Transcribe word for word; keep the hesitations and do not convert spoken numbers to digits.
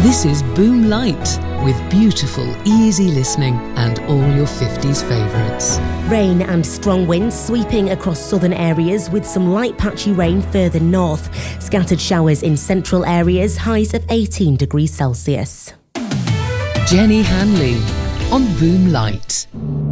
This is Boom Light, with beautiful, easy listening and all your fifties favourites. Rain and strong winds sweeping across southern areas with some light patchy rain further north. Scattered showers in central areas, highs of eighteen degrees Celsius. Jenny Hanley on Boom Light.